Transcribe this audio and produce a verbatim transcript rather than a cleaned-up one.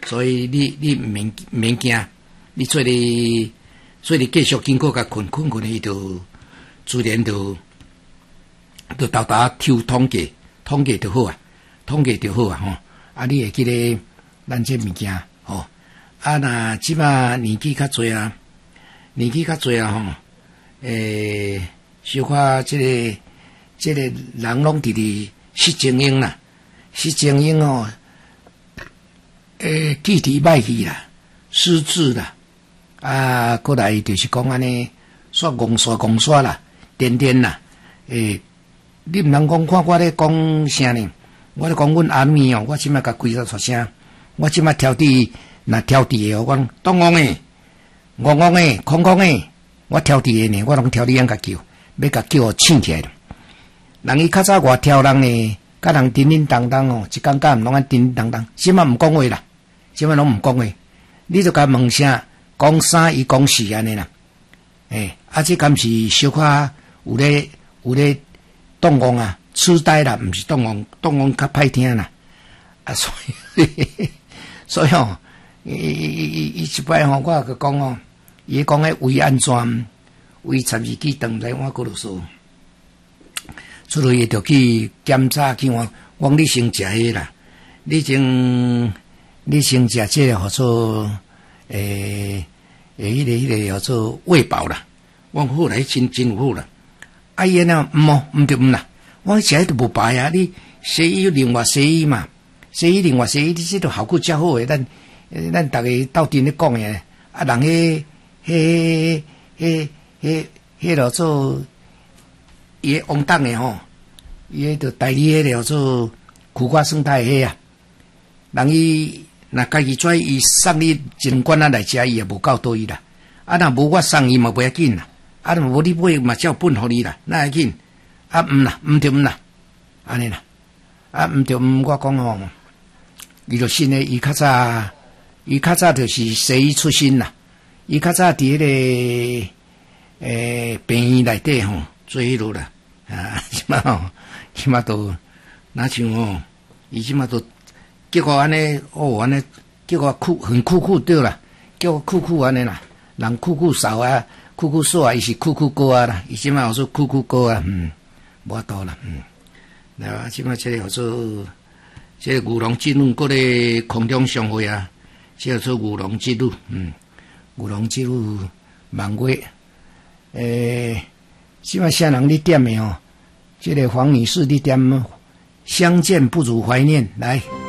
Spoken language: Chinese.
所以你你毋免毋免惊，你做咧做咧继续经过甲困困困伊就自然就就豆豆抽统计，统计就好啊，统计就好啊吼。啊，你会记咧咱这物件吼。啊，若即摆年纪较侪啊，年纪较侪啊吼，诶、欸，小可即、這个即、這个人拢伫咧失精英啦，失精英哦。诶，记忆歹去啦，失智啦，啊，过来就是讲安尼，煞戆煞戆煞啦，颠颠啦，诶，你毋通讲看我咧讲啥呢？我咧讲阮阿妹哦，我即摆甲规个出声，我即摆挑剔，若挑剔诶，我讲当讲诶，戆戆诶，空空诶，我挑剔诶呢，我拢挑你样甲叫，要甲叫醒起来。人伊较早外挑人呢，甲人叮叮当当哦，一感觉毋拢安叮叮当当，即摆毋讲话啦。即摆拢毋讲话，你就甲问声讲三伊讲四安尼啦，诶、欸，啊，这敢是小可有咧有咧动讲啊，痴呆啦，毋是动讲，动讲较歹听啦，啊，所以所以吼，伊伊伊伊一摆吼，我也佮讲哦，伊讲迄胃安怎，胃十二指肠在我嗰度说，所以伊就去检查去我，我讲你先食迄啦，你先。你先食这个叫做诶诶，迄、那个迄、那个叫做喂饱啦。我好来真真好啦。啊伊呢毋哦，毋对毋啦。我食迄都无白啊。你西医有另外西医嘛，西医另外西医，你这都效果较好诶。咱咱逐个斗阵咧讲诶，啊人迄迄迄迄迄叫做伊王党诶吼，伊迄就代理迄个叫做苦瓜生态迄啊，人伊。若家己跩伊送你一两罐仔来食，伊也无够多伊啦。啊，若无我送伊嘛袂要紧啦。啊，若无你买嘛照本互你啦，哪会紧？啊，毋啦，毋对毋啦，安尼啦。啊，毋对毋，我讲吼，伊就信诶，伊较早，伊较早就是西医出身啦。伊较早伫迄个诶病院内底吼做迄落啦。啊，即马吼，即马都哪像吼，伊即马都。结果安尼哦，安尼结果酷很酷酷对啦，叫我酷酷安尼啦，人酷酷少啊，酷酷少啊，伊是酷酷高啊啦，伊即摆有说酷酷高啊，嗯，无法度啦，嗯，那即摆即个叫做即个牛郎织女搁咧空中相会啊，即叫做牛郎织女，嗯，牛郎织女满月，诶，即摆啥人咧点诶哦，即个黄女士咧点相见不如怀念来。